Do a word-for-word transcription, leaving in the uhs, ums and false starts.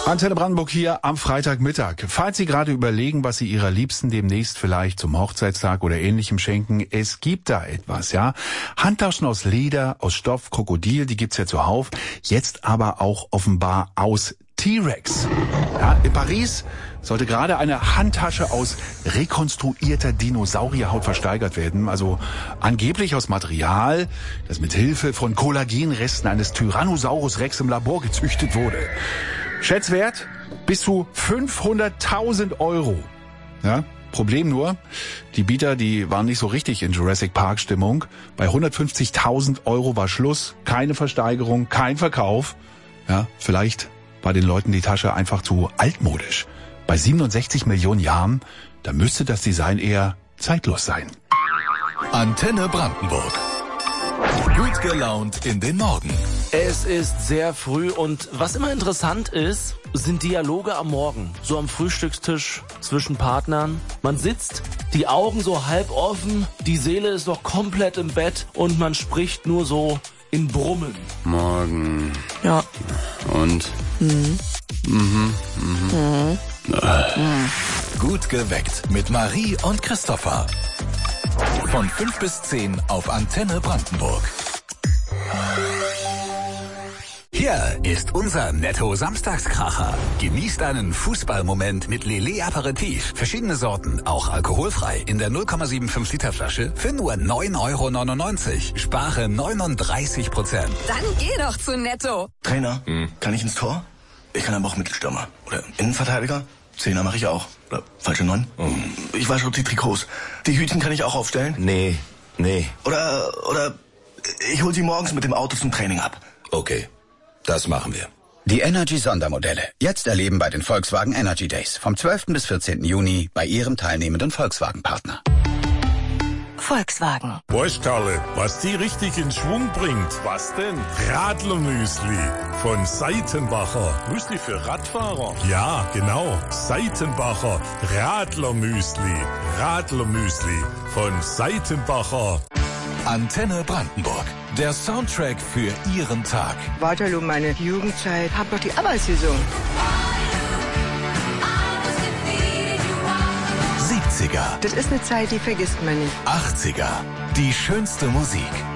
Antenne Brandenburg hier am Freitagmittag. Falls Sie gerade überlegen, was Sie Ihrer Liebsten demnächst vielleicht zum Hochzeitstag oder Ähnlichem schenken, es gibt da etwas, ja. Handtaschen aus Leder, aus Stoff, Krokodil, die gibt's ja zuhauf. Jetzt aber auch offenbar aus T-Rex. Ja, in Paris sollte gerade eine Handtasche aus rekonstruierter Dinosaurierhaut versteigert werden. Also angeblich aus Material, das mit Hilfe von Kollagenresten eines Tyrannosaurus Rex im Labor gezüchtet wurde. Schätzwert bis zu fünfhunderttausend Euro. Ja, Problem nur, die Bieter, die waren nicht so richtig in Jurassic Park Stimmung. Bei hundertfünfzigtausend Euro war Schluss, keine Versteigerung, kein Verkauf. Ja, vielleicht war den Leuten die Tasche einfach zu altmodisch. Bei siebenundsechzig Millionen Jahren, da müsste das Design eher zeitlos sein. Antenne Brandenburg. Gut gelaunt in den Morgen. Es ist sehr früh und was immer interessant ist, sind Dialoge am Morgen. So am Frühstückstisch zwischen Partnern. Man sitzt, die Augen so halb offen, die Seele ist noch komplett im Bett und man spricht nur so in Brummen. Morgen. Ja. Und? Mhm. Mhm. Mhm. Mhm. Mhm. Gut geweckt mit Marie und Christopher. Von fünf bis zehn auf Antenne Brandenburg. Hier ist unser Netto-Samstagskracher. Genießt einen Fußballmoment mit Lillet Aperitif. Verschiedene Sorten, auch alkoholfrei. In der null Komma fünfundsiebzig Liter Flasche für nur neun Euro neunundneunzig. Spare neununddreißig Prozent. Dann geh doch zu Netto. Trainer, hm. kann ich ins Tor? Ich kann aber auch Mittelstürmer. Oder Innenverteidiger? Zehner mache ich auch. Oder falsche Neun? Hm. Ich wasche auch die Trikots. Die Hütchen kann ich auch aufstellen? Nee, nee. Oder, oder ich hol sie morgens mit dem Auto zum Training ab. Okay. Das machen wir. Die Energy-Sondermodelle. Jetzt erleben bei den Volkswagen Energy Days. Vom zwölften bis vierzehnten Juni bei Ihrem teilnehmenden Volkswagen-Partner. Volkswagen. Weißt, Karle, was die richtig in Schwung bringt? Was denn? Radlermüsli von Seitenbacher. Müsli für Radfahrer? Ja, genau. Seitenbacher Radlermüsli. Radlermüsli von Seitenbacher. Antenne Brandenburg. Der Soundtrack für Ihren Tag. Waterloo, meine Jugendzeit. Hab doch die Abbas-Saison. siebziger. Das ist eine Zeit, die vergisst man nicht. achtziger. Die schönste Musik.